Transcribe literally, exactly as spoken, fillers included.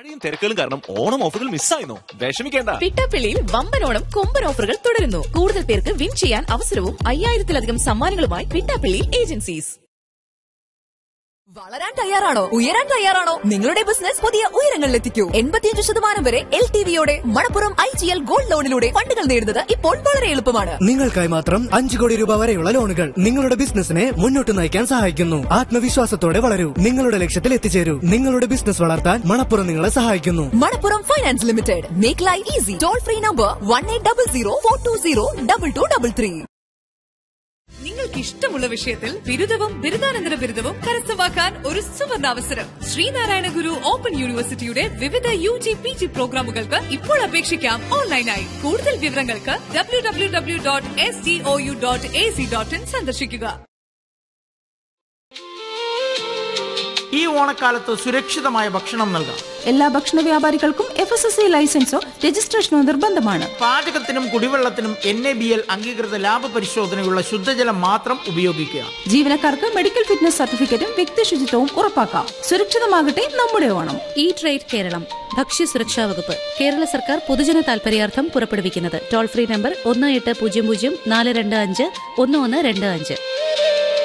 മഴയും തിരക്കുകളും കാരണം ഓണം ഓഫറുകൾ മിസ്സായിരുന്നു. വിഷമിക്കേണ്ട. പിട്ടാപ്പിള്ളിയിൽ വമ്പൻ ഓണം കൊമ്പൻ ഓഫറുകൾ തുടരുന്നു. കൂടുതൽ പേർക്ക് വിൻ ചെയ്യാൻ അവസരവും അയ്യായിരത്തിലധികം സമ്മാനങ്ങളുമായി പിട്ടാപ്പിള്ളി ഏജൻസീസ്. വളരാൻ തയ്യാറാണോ? ഉയരാൻ തയ്യാറാണോ? നിങ്ങളുടെ ബിസിനസ് പുതിയ ഉയരങ്ങളിലെത്തിക്കൂ. എൺപത്തിയഞ്ച് ശതമാനം വരെ L T വിയോടെ Manappuram I G L gold ലോണിലൂടെ ഫണ്ടുകൾ നേടുന്നത് ഇപ്പോൾ വളരെ എളുപ്പമാണ്. നിങ്ങൾക്കായി മാത്രം അഞ്ച് കോടി രൂപ വരെയുള്ള ലോണുകൾ നിങ്ങളുടെ ബിസിനസിനെ മുന്നോട്ട് നയിക്കാൻ സഹായിക്കുന്നു. ആത്മവിശ്വാസത്തോടെ വളരൂ, നിങ്ങളുടെ ലക്ഷ്യത്തിൽ എത്തിച്ചേരൂ. നിങ്ങളുടെ ബിസിനസ് വളർത്താൻ മണപ്പുറം നിങ്ങളെ സഹായിക്കുന്നു. Manappuram finance limited. Make life easy. Toll free number one eight double zero four to zero double two double three. നിങ്ങൾക്ക് ഇഷ്ടമുള്ള വിഷയത്തിൽ ബിരുദവും ബിരുദാനന്തര ബിരുദവും കരസ്ഥമാക്കാൻ ഒരു സുവർണ അവസരം. ശ്രീനാരായണ ഗുരു ഓപ്പൺ യൂണിവേഴ്സിറ്റിയുടെ വിവിധ യു ജി പി ജി പ്രോഗ്രാമുകൾക്ക് ഇപ്പോൾ അപേക്ഷിക്കാം ഓൺലൈനായി. കൂടുതൽ വിവരങ്ങൾക്ക് W W W dot S D O U dot A C dot in സന്ദർശിക്കുക. ഈ ഓണക്കാലത്ത് സുരക്ഷിതമായ ഭക്ഷണം നൽകാം. എല്ലാ ഭക്ഷണ വ്യാപാരികൾക്കും എഫ് എസ് എസ് ഐ ലൈസൻസോ രജിസ്ട്രേഷനോ നിർബന്ധമാണ്. പാചകത്തിനും കുടിവെള്ളത്തിനും എൻ എ ബി എൽ അംഗീകൃത ലാഭ പരിശോധനയുള്ള ശുദ്ധജലം മാത്രം ഉപയോഗിക്കുക. ജീവനക്കാർക്ക് മെഡിക്കൽ ഫിറ്റ്നസ് സർട്ടിഫിക്കറ്റും വ്യക്തി ശുചിത്വവും ഉറപ്പാക്കാം. സുരക്ഷിതമാകട്ടെ നമ്മുടെ ഓണം. ഈ ട്രേഡ് കേരളം ഭക്ഷ്യ സുരക്ഷാ വകുപ്പ് കേരള സർക്കാർ പൊതുജന താൽപര്യാർത്ഥം പുറപ്പെടുവിക്കുന്നത് ടോൾ ഫ്രീ നമ്പർ ഒന്ന് എട്ട് പൂജ്യം പൂജ്യം നാല് രണ്ട് അഞ്ച് ഒന്ന് ഒന്ന് രണ്ട് അഞ്ച്.